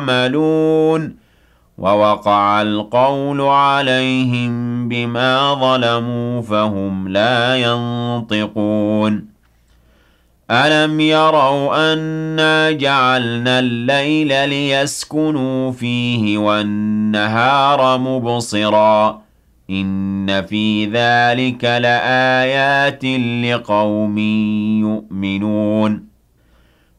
يعملون ووقع القول عليهم بما ظلموا فهم لا ينطقون ألم يروا أنا جعلنا الليل ليسكنوا فيه والنهار مبصرا إن في ذلك لآيات لقوم يؤمنون